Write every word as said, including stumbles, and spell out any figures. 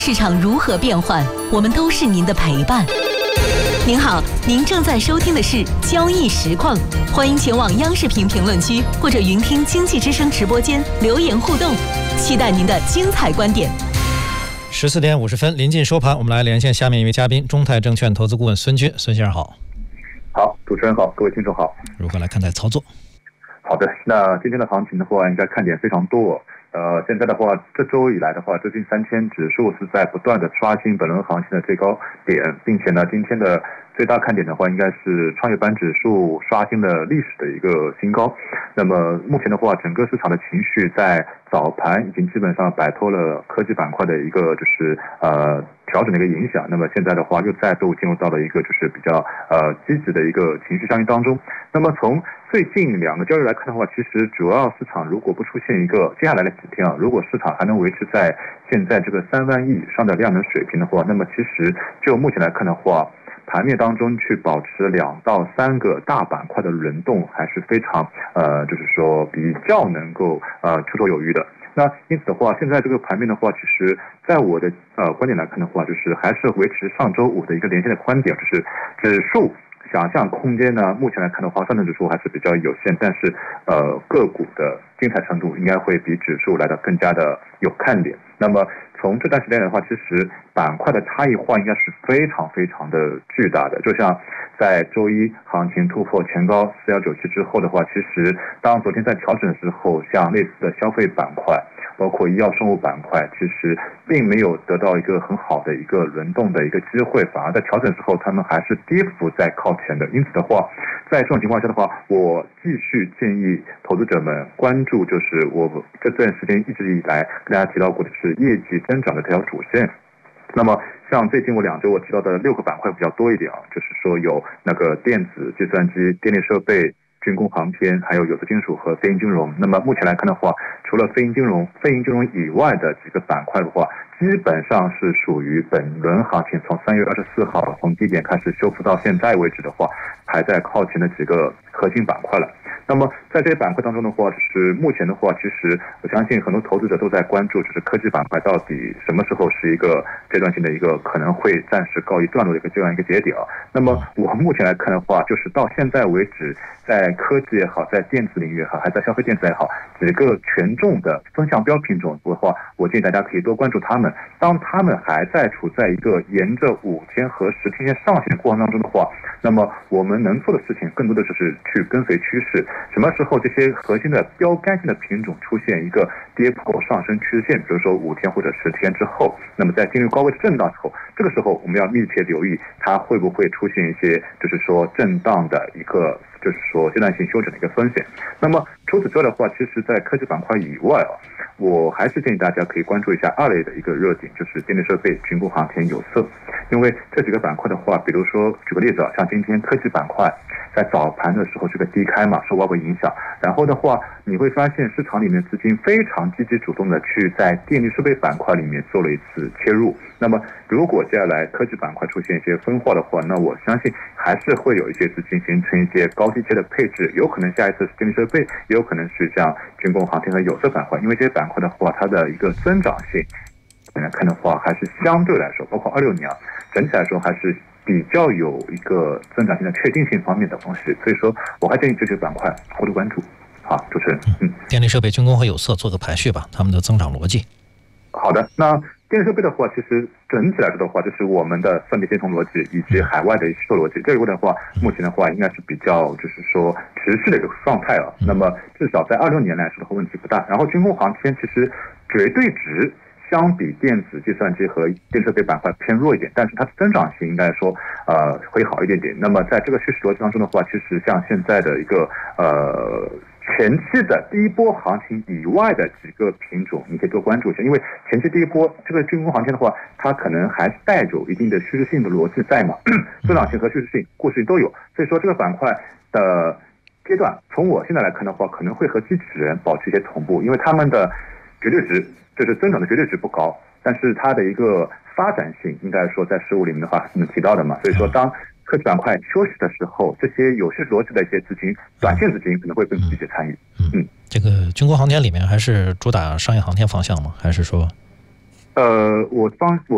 市场如何变换，我们都是您的陪伴。您好，您正在收听的是交易实况，欢迎前往央视频评论区或者云听经济之声直播间留言互动，期待您的精彩观点。 十四点五十分，临近收盘，我们来连线下面一位嘉宾，中泰证券投资顾问孙军，孙先生好。 好，主持人好，各位听众好。 如何来看待操作？ 好的，那今天的行情的话，应该看点非常多。呃，现在的话，这周以来的话，这近三千指数是在不断的刷新本轮行情的最高点，并且呢，今天的最大看点的话，应该是创业板指数刷新了历史的一个新高。那么目前的话，整个市场的情绪在早盘已经基本上摆脱了科技板块的一个就是呃调整的一个影响。那么现在的话，又再度进入到了一个就是比较呃积极的一个情绪效应当中。那么从最近两个交易来看的话，其实主要市场如果不出现一个接下来的几天啊，如果市场还能维持在现在这个三万亿以上的量能水平的话，那么其实就目前来看的话，盘面当中去保持两到三个大板块的轮动，还是非常呃，就是说比较能够呃绰绰有余的。那因此的话，现在这个盘面的话，其实在我的呃观点来看的话，就是还是维持上周五的一个连线的观点，就是指数想象空间呢，目前来看的话，上证指数还是比较有限，但是呃个股的精彩程度应该会比指数来的更加的有看点。那么从这段时间来的话，其实板块的差异化应该是非常非常的巨大的。就像在周一行情突破前高四一九七之后的话，其实当昨天在调整的时候，像类似的消费板块，包括医药生物板块，其实并没有得到一个很好的一个轮动的一个机会，反而在调整之后，他们还是跌幅在靠前的。因此的话，在这种情况下的话，我继续建议投资者们关注，就是我这段时间一直以来跟大家提到过的是业绩增长的这条主线。那么像最近我两周我提到的六个板块比较多一点啊，就是说有那个电子、计算机、电力设备、军工航天，还有有色金属和非银金融。那么目前来看的话，除了非银金融、非银金融以外的几个板块的话，基本上是属于本轮行情从三月二十四号从低点开始修复到现在为止的话，排在靠前的几个核心板块了。那么在这些板块当中的话，就是目前的话，其实我相信很多投资者都在关注，就是科技板块到底什么时候是一个阶段性的一个可能会暂时告一段落的一个这样一个节点啊。那么我目前来看的话，就是到现在为止，在科技也好，在电子领域也好，还在消费电子也好，几个权重的风向标品种的话，我建议大家可以多关注他们。当他们还在处在一个沿着五天和十天线上行的过程当中的话，那么我们能做的事情更多的就是去跟随趋势。什么时候这些核心的标杆性的品种出现一个跌破上升趋势线，比如说五天或者十天之后，那么在进入高位的震荡之后，这个时候我们要密切留意它会不会出现一些就是说震荡的一个就是说阶段性修整的一个风险。那么除此之外的话，其实在科技板块以外啊，我还是建议大家可以关注一下二类的一个热点，就是电力设备、军工航天、有色。因为这几个板块的话，比如说举个例子啊，像今天科技板块在早盘的时候是个低开嘛，受外围影响，然后的话你会发现市场里面资金非常积极主动的去在电力设备板块里面做了一次切入。那么如果接下来科技板块出现一些分化的话，那我相信还是会有一些资金形成一些高低阶的配置，有可能下一次是电力设备，也有可能是像军工航天和有色板块，因为这些板块的话，它的一个增长性来看的话，还是相对来说，包括二六年啊，整体来说还是比较有一个增长性的确定性方面的东西，所以说我还建议这些板块过度关注。好，主持人，嗯， 电力设备、军工和有色做个排序吧，他们的增长逻辑。 好的，那电力设备的话，其实整体来说的话，就是我们的分别协同逻辑以及海外的需求逻辑，这一块的话，目前的话应该是比较就是说持续的一个状态啊。那么至少在二六年来说的话，问题不大。然后军工航天其实绝对值相比电子、计算机和电设备板块偏弱一点，但是它的增长性应该说呃会好一点点。那么在这个趋势逻辑当中的话，其实像现在的一个呃前期的第一波行情以外的几个品种，你可以多关注一下，因为前期第一波这个军工航天的话，它可能还带有一定的趋势性的逻辑在嘛，增长性和趋势性、故事性都有，所以说这个板块的阶段，从我现在来看的话，可能会和机器人保持一些同步，因为他们的绝对值就是增长的绝对值不高，但是它的一个发展性应该说在实务里面的话是能提到的嘛，所以说当科技板块休息的时候，这些有势逻辑的一些资金，短线资金可能会更积极参与。 嗯，这个军工航天里面还是主打商业航天方向吗？还是说？ 呃，我方我